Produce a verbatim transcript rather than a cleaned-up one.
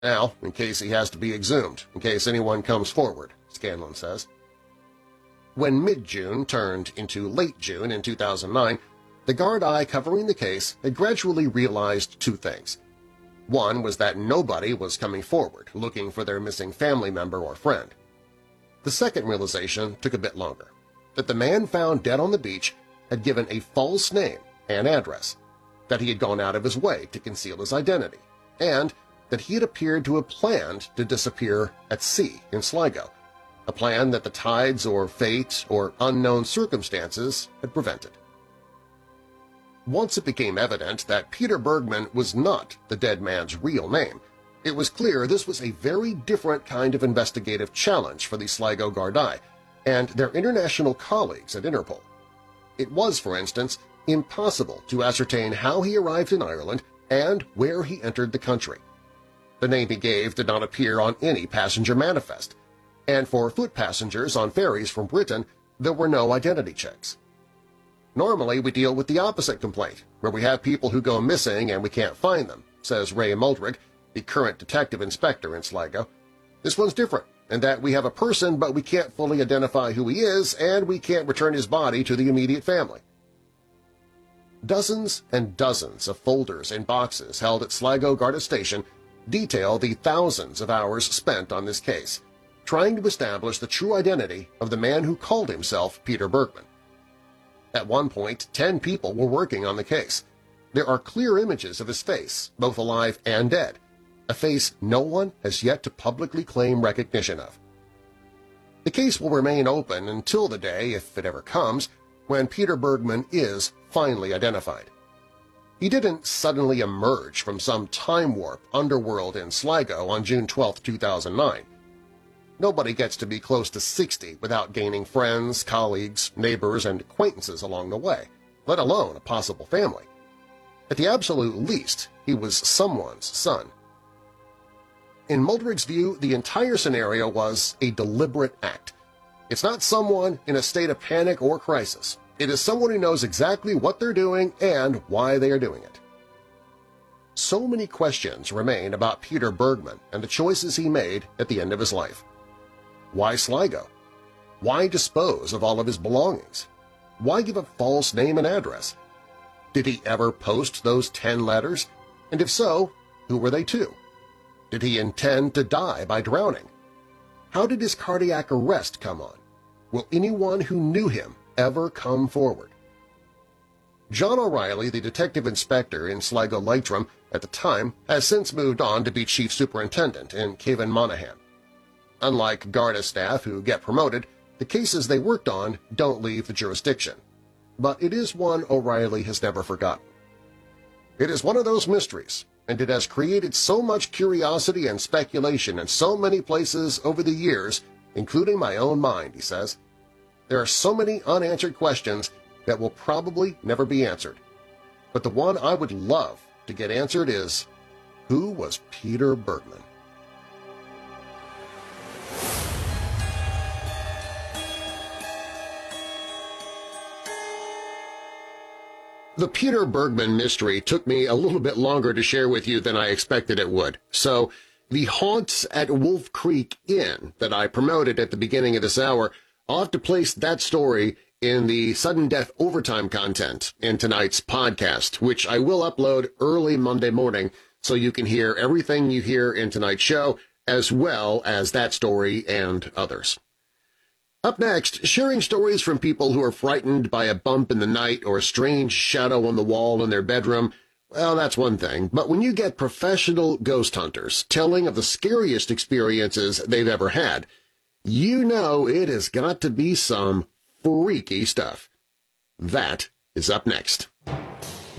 Now, in case he has to be exhumed, in case anyone comes forward, Scanlon says. When mid-June turned into late June in two thousand nine, the Gardaí covering the case had gradually realized two things. One was that nobody was coming forward looking for their missing family member or friend. The second realization took a bit longer, that the man found dead on the beach had given a false name and address, that he had gone out of his way to conceal his identity, and that he had appeared to have planned to disappear at sea in Sligo, a plan that the tides or fate or unknown circumstances had prevented. Once it became evident that Peter Bergman was not the dead man's real name, it was clear this was a very different kind of investigative challenge for the Sligo Gardaí and their international colleagues at Interpol. It was, for instance, impossible to ascertain how he arrived in Ireland and where he entered the country. The name he gave did not appear on any passenger manifest, and for foot passengers on ferries from Britain there were no identity checks. Normally we deal with the opposite complaint, where we have people who go missing and we can't find them, says Ray Muldrig, the current detective inspector in Sligo. This one's different, in that we have a person but we can't fully identify who he is and we can't return his body to the immediate family. Dozens and dozens of folders and boxes held at Sligo Garda Station detail the thousands of hours spent on this case, trying to establish the true identity of the man who called himself Peter Bergman. At one point, ten people were working on the case. There are clear images of his face, both alive and dead, a face no one has yet to publicly claim recognition of. The case will remain open until the day, if it ever comes, when Peter Bergman is finally identified. He didn't suddenly emerge from some time warp underworld in Sligo on June twelfth, two thousand nine. Nobody gets to be close to sixty without gaining friends, colleagues, neighbors, and acquaintances along the way, let alone a possible family. At the absolute least, he was someone's son. In Muldrig's view, the entire scenario was a deliberate act. It's not someone in a state of panic or crisis. It is someone who knows exactly what they're doing and why they are doing it. So many questions remain about Peter Bergman and the choices he made at the end of his life. Why Sligo? Why dispose of all of his belongings? Why give a false name and address? Did he ever post those ten letters? And if so, who were they to? Did he intend to die by drowning? How did his cardiac arrest come on? Will anyone who knew him ever come forward? John O'Reilly, the detective inspector in Sligo Leitrim at the time, has since moved on to be chief superintendent in Cavan Monaghan. Unlike Garda staff who get promoted, the cases they worked on don't leave the jurisdiction. But it is one O'Reilly has never forgotten. It is one of those mysteries, and it has created so much curiosity and speculation in so many places over the years, including my own mind, he says. There are so many unanswered questions that will probably never be answered. But the one I would love to get answered is, who was Peter Bergman? The Peter Bergman mystery took me a little bit longer to share with you than I expected it would, so the haunts at Wolf Creek Inn that I promoted at the beginning of this hour, I'll have to place that story in the sudden death overtime content in tonight's podcast, which I will upload early Monday morning so you can hear everything you hear in tonight's show, as well as that story and others. Up next, sharing stories from people who are frightened by a bump in the night or a strange shadow on the wall in their bedroom, well, that's one thing. But when you get professional ghost hunters telling of the scariest experiences they've ever had, you know it has got to be some freaky stuff. That is up next.